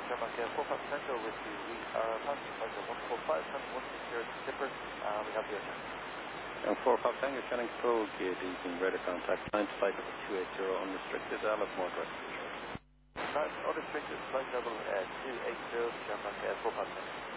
Shamrock 45 Tango with you. We are passing flight 145, having one secured skipper. We have the air. 45 Tango, Shannon Code, gate evening, radar contact, line flight level 280, unrestricted, Alice Motorwest. Unrestricted, flight level 280, Shamrock 45 Tango.